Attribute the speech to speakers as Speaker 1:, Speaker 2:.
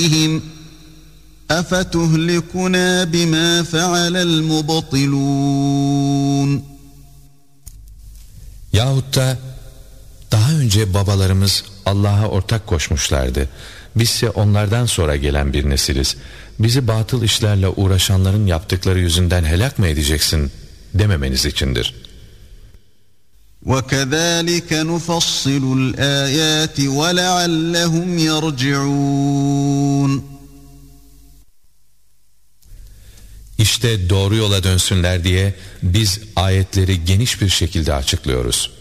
Speaker 1: أَفَتُهْلِكُنَا بِمَا فَعَلَ الْمُبْطِلُونَ
Speaker 2: Yahut da daha önce babalarımız Allah'a ortak koşmuşlardı. Bizse onlardan sonra gelen bir nesiliz. Bizi batıl işlerle uğraşanların yaptıkları yüzünden helak mı edeceksin dememeniz içindir.
Speaker 1: وَكَذَٰلِكَ نُفَصِّلُ الْآيَاتِ وَلَعَلَّهُمْ يَرْجِعُونَ
Speaker 2: İşte doğru yola dönsünler diye biz ayetleri geniş bir şekilde açıklıyoruz.